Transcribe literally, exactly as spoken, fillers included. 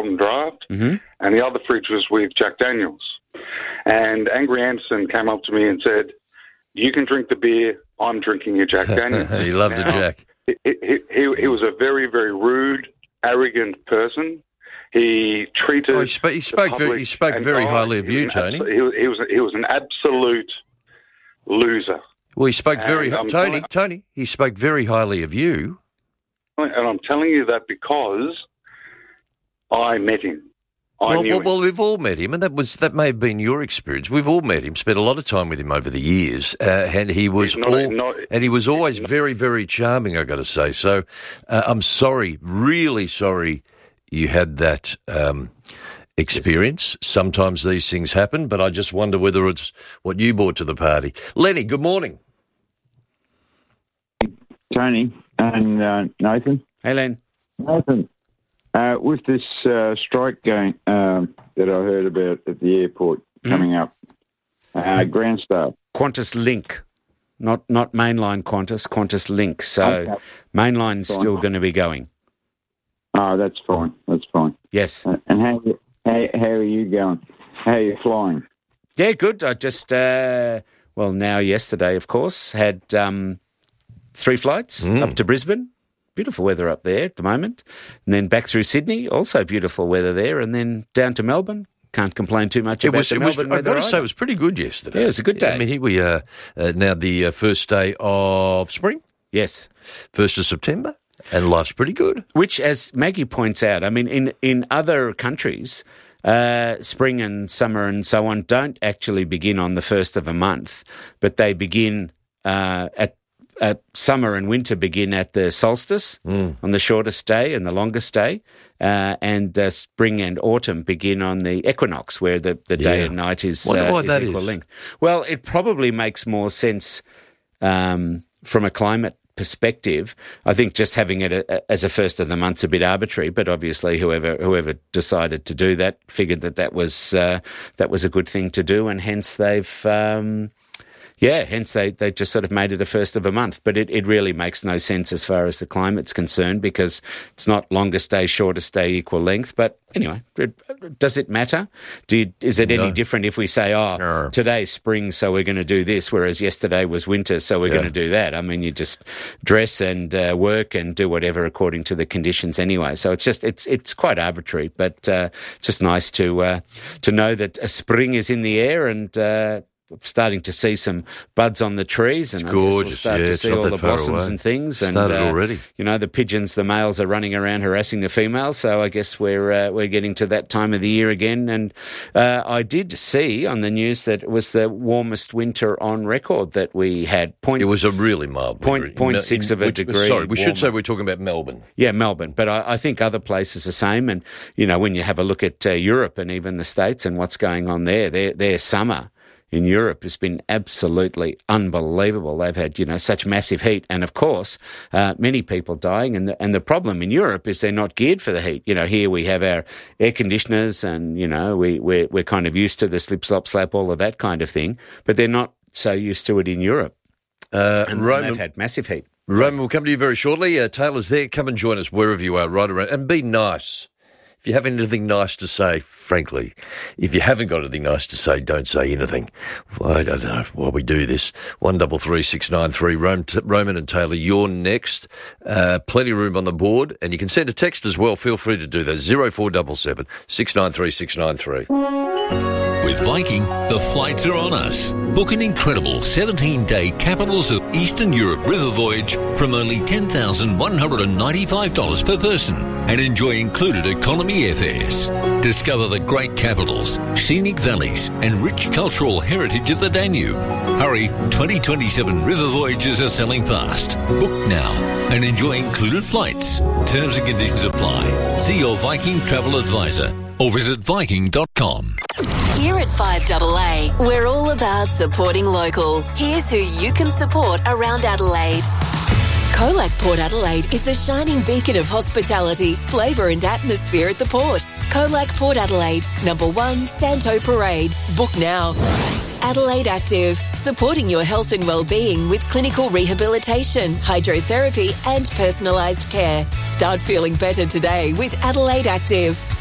Carlton Draft, Mm-hmm. and the other fridge was with Jack Daniels. And Angry Anderson came up to me and said, "You can drink the beer, I'm drinking your Jack Daniels." He loved now, the Jack. He, he, he, he was a very, very rude, arrogant person. He treated. Oh, he spoke, he spoke very, he spoke very highly of you, Tony. He was, he was he was an absolute loser. Well, he spoke very, And, um, Tony, Tony- Tony, he spoke very highly of you. And I'm telling you that because I met him. I Well, knew well, him. well, we've all met him, and that was that may have been your experience. We've all met him, spent a lot of time with him over the years, uh, and he was He's not- all, not- and he was always very, very charming. I got to say. So, uh, I'm sorry, really sorry, you had that um, experience. Sometimes these things happen, but I just wonder whether it's what you brought to the party. Lenny, good morning. Tony and uh, Nathan. Hey, Len. Nathan, uh, with this uh, strike going um, that I heard about at the airport coming up, uh, ground staff. Qantas Link, not not mainline Qantas, Qantas Link. So Okay. mainline's Fine. still going to be going. Oh, that's fine. That's fine. Yes. Uh, and how, how how are you going? How are you flying? Yeah, good. I just, uh, well, now yesterday, of course, had um, three flights Mm. up to Brisbane. Beautiful weather up there at the moment. And then back through Sydney, also beautiful weather there. And then down to Melbourne. Can't complain too much It about was, the it was, Melbourne I've weather got to say, it either. was pretty good yesterday. Yeah, it was a good day. I mean, here we are uh, now, the uh, first day of spring, Yes. first of September, and life's pretty good. Which, as Maggie points out, I mean, in, in other countries, uh, spring and summer and so on don't actually begin on the first of a month, but they begin uh, at, at summer and winter begin at the solstice Mm. on the shortest day and the longest day, uh, and uh, spring and autumn begin on the equinox, where the, the day Yeah. and night is, Wonder uh, why is that equal is. length. Well, it probably makes more sense um, from a climate perspective. I think just having it a, as a first of the month's a bit arbitrary, but obviously whoever whoever decided to do that figured that that was uh, that was a good thing to do, and hence they've. Um, Yeah, hence they, they just sort of made it a first of a month. But it, it really makes no sense as far as the climate's concerned, because it's not longest day, shortest day, equal length. But anyway, it, does it matter? Do you, is it No. any different if we say, oh, No. today's spring, so we're going to do this, whereas yesterday was winter, so we're Yeah. going to do that? I mean, you just dress and uh, work and do whatever according to the conditions anyway. So it's just, it's it's quite arbitrary, but uh, just nice to, uh, to know that a spring is in the air, and uh, starting to see some buds on the trees, and It's I guess we'll gorgeous, start yeah, to it's see not all that the far blossoms away. and things. And Started uh, already. You know, the pigeons, the males are running around harassing the females. So I guess we're uh, we're getting to that time of the year again. And uh, I did see on the news that it was the warmest winter on record that we had. Point, It was a really mild Point- winter. point Mel- six of a which- degree Sorry, we should warmer. say we're talking about Melbourne. Yeah, Melbourne. But I, I think other places the same. And, you know, when you have a look at uh, Europe and even the States and what's going on there, their, their summer in Europe has been absolutely unbelievable. They've had, you know, such massive heat. And, of course, uh, many people dying. And the, and the problem in Europe is they're not geared for the heat. You know, here we have our air conditioners and, you know, we, we're, we're kind of used to the slip, slop, slap, all of that kind of thing. But they're not so used to it in Europe. Uh, And, and Roman, they've had massive heat. Roman, we'll come to you very shortly. Uh, Taylor's there. Come and join us wherever you are, right around, and be nice. If you have anything nice to say, frankly, if you haven't got anything nice to say, don't say anything. Well, I don't know why we do this. One double three six nine three. Roman and Taylor, you're next. Uh, plenty of room on the board, and you can send a text as well. Feel free to do that. Zero four seven seven six nine three six nine three. With Viking, the flights are on us. Book an incredible seventeen-day Capitals of Eastern Europe river voyage from only ten thousand one hundred ninety-five dollars per person and enjoy included economy airfares. Discover the great capitals, scenic valleys and rich cultural heritage of the Danube. Hurry, twenty twenty-seven river voyages are selling fast. Book now and enjoy included flights. Terms and conditions apply. See your Viking travel advisor or visit viking dot com. Here at five A A, we're all about supporting local. Here's who you can support around Adelaide. Colac Port Adelaide is a shining beacon of hospitality, flavour and atmosphere at the port. Colac Port Adelaide, number one, Santo Parade. Book now. Adelaide Active, supporting your health and well-being with clinical rehabilitation, hydrotherapy and personalised care. Start feeling better today with Adelaide Active.